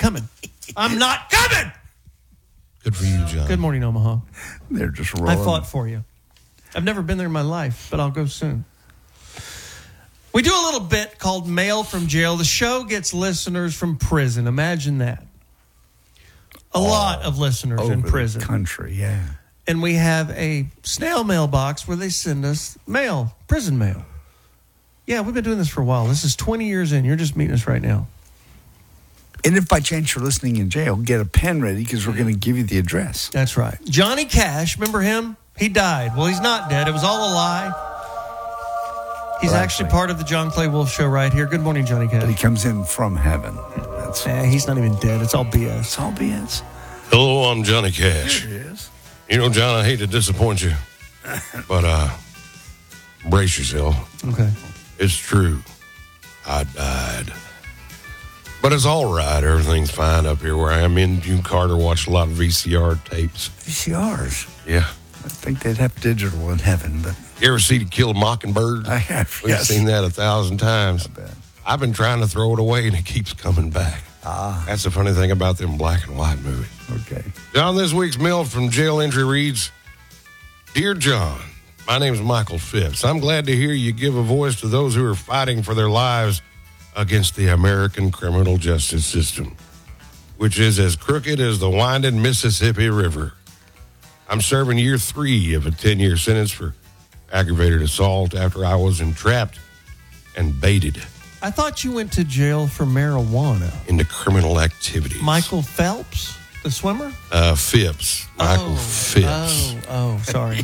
coming. I'm not coming. Good for you, John. Good morning, Omaha. They're just rolling. I fought for you. I've never been there in my life, but I'll go soon. We do a little bit called Mail from Jail. The show gets listeners from prison. Imagine that. A lot of listeners in prison. The country, yeah. And we have a snail mail box where they send us mail, prison mail. Yeah, we've been doing this for a while. This is 20 years in. You're just meeting us right now. And if by chance you're listening in jail, get a pen ready because we're going to give you the address. That's right. Johnny Cash, remember him? He died. Well, he's not dead. It was all a lie. He's actually part of the John Clay Wolf Show right here. Good morning, Johnny Cash. But he comes in from heaven. He's not even dead. It's all BS. It's all BS. Hello, I'm Johnny Cash. There he is. You know, John, I hate to disappoint you, but brace yourself. Okay. It's true. I died. But it's all right. Everything's fine up here where I am. Me and June Carter watched a lot of VCR tapes. VCRs? Yeah. I think they'd have digital in heaven, but... You ever see To Kill a Mockingbird? I have, We've seen that 1,000 times. I bet. I've been trying to throw it away, and it keeps coming back. That's the funny thing about them black and white movies. Okay. John, this week's mail from jail entry reads, Dear John, my name is Michael Phipps. I'm glad to hear you give a voice to those who are fighting for their lives against the American criminal justice system, which is as crooked as the winding Mississippi River. I'm serving year 3 of a 10-year sentence for aggravated assault after I was entrapped and baited I thought you went to jail for marijuana. into criminal activities. Michael Phelps, the swimmer? Phipps. Michael Phipps. Sorry.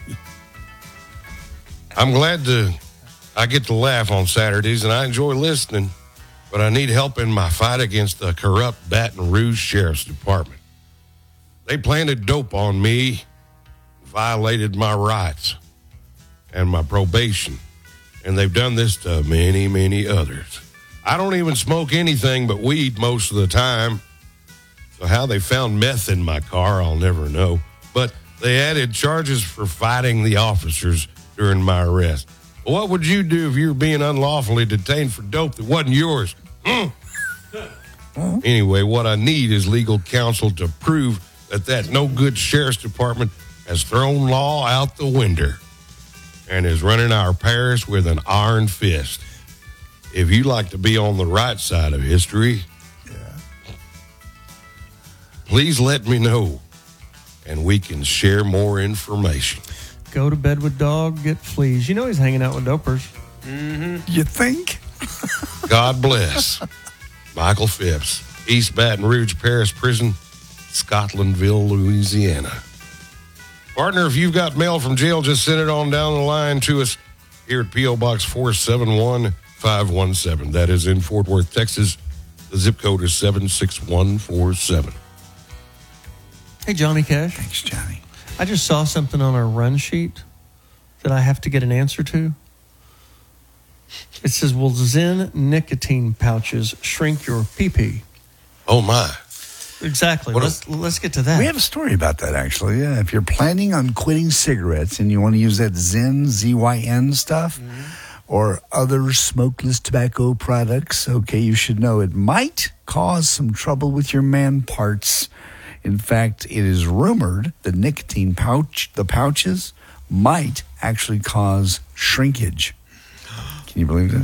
I'm glad I get to laugh on Saturdays, and I enjoy listening, but I need help in my fight against the corrupt Baton Rouge Sheriff's Department. They planted dope on me, violated my rights and my probation, and they've done this to many, many others. I don't even smoke anything but weed most of the time, so how they found meth in my car, I'll never know. But they added charges for fighting the officers during my arrest. What would you do if you were being unlawfully detained for dope that wasn't yours? Anyway, what I need is legal counsel to prove that no good sheriff's department has thrown law out the window and is running our parish with an iron fist. If you like to be on the right side of history, please let me know, and we can share more information. Go to bed with dog, get fleas. You know he's hanging out with dopers. You think? God bless. Michael Phipps, East Baton Rouge Parish Prison, Scotlandville, Louisiana. Partner, if you've got mail from jail, just send it on down the line to us here at P.O. Box 471517. That is in Fort Worth, Texas. The zip code is 76147. Hey, Johnny Cash. Thanks, Johnny. I just saw something on our run sheet that I have to get an answer to. It says, will Zen nicotine pouches shrink your pee-pee? Oh, my. Exactly. Let's get to that. We have a story about that, actually. Yeah. If you're planning on quitting cigarettes and you want to use that Zen, Z-Y-N stuff, or other smokeless tobacco products, okay, you should know it might cause some trouble with your man parts. In fact, it is rumored the nicotine pouches might actually cause shrinkage. Can you believe that?